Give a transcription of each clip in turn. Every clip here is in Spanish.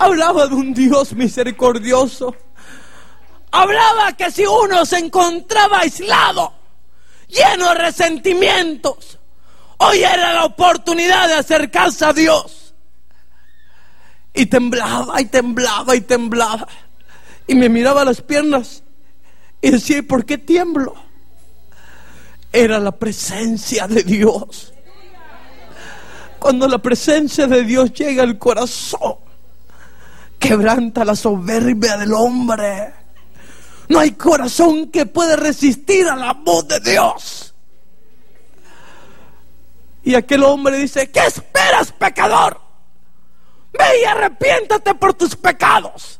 Hablaba de un Dios misericordioso. Hablaba que si uno se encontraba aislado, lleno de resentimientos, hoy era la oportunidad de acercarse a Dios. Y temblaba y temblaba y temblaba. Y me miraba las piernas y decía: ¿y por qué tiemblo? Era la presencia de Dios. Cuando la presencia de Dios llega al corazón, quebranta la soberbia del hombre. No hay corazón que pueda resistir a la voz de Dios. Y aquel hombre dice: ¿qué esperas, pecador? Ve y arrepiéntate por tus pecados.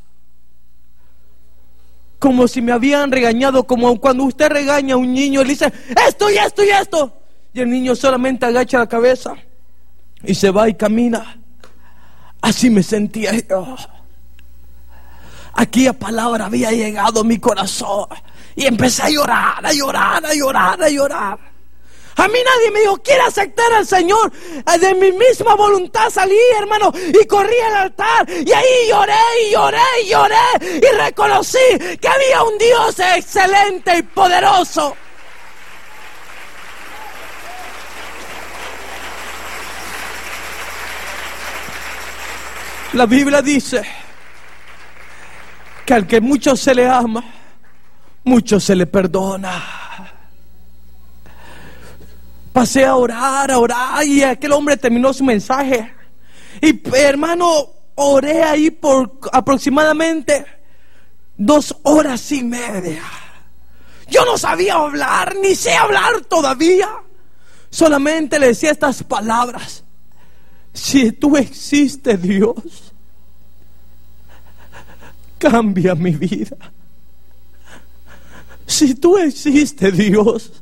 Como si me habían regañado, como cuando usted regaña a un niño y le dice: esto y esto y esto, y el niño solamente agacha la cabeza y se va y camina. Así me sentía yo. Aquella palabra había llegado a mi corazón y empecé a llorar, a llorar, a llorar, a llorar. A mí nadie me dijo: quiere aceptar al Señor. De mi misma voluntad salí, hermano, y corrí al altar, y ahí lloré y lloré y lloré, y reconocí que había un Dios excelente y poderoso. La Biblia dice que al que mucho se le ama, mucho se le perdona. Pasé a orar, y aquel hombre terminó su mensaje. Y hermano, oré ahí por aproximadamente 2 horas y media. Yo no sabía hablar, ni sé hablar todavía. Solamente le decía estas palabras: si tú existes, Dios, cambia mi vida. Si tú existes, Dios,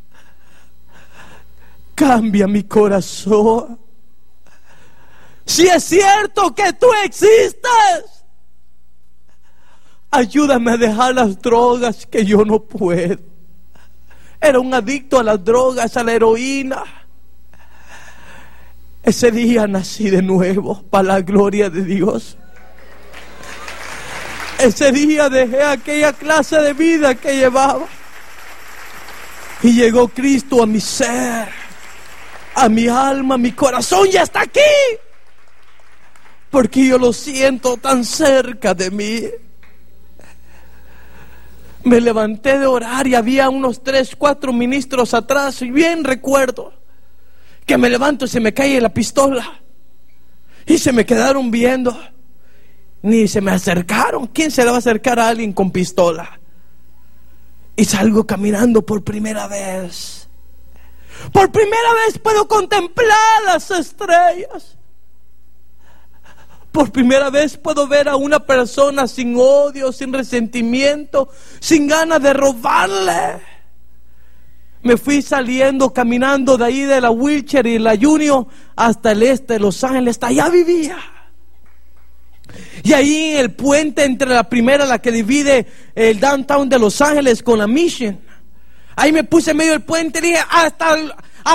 cambia mi corazón. Si es cierto que tú existes, ayúdame a dejar las drogas que yo no puedo. Era un adicto a las drogas, a la heroína. Ese día nací de nuevo para la gloria de Dios. Ese día dejé aquella clase de vida que llevaba y llegó Cristo a mi ser, a mi alma, a mi corazón, y hasta aquí, porque yo lo siento tan cerca de mí. Me levanté de orar y había unos 3, 4 ministros atrás, y bien recuerdo que me levanto y se me cae la pistola y se me quedaron viendo, ni se me acercaron. ¿Quién se le va a acercar a alguien con pistola? Y salgo caminando por primera vez. Por primera vez puedo contemplar las estrellas. Por primera vez puedo ver a una persona sin odio, sin resentimiento, sin ganas de robarle. Me fui saliendo, caminando de ahí de la Wilshire y la Junior hasta el este de Los Ángeles. Hasta allá vivía. Y ahí el puente entre la primera, la que divide el downtown de Los Ángeles con la Mission, ahí me puse en medio del puente y dije: hasta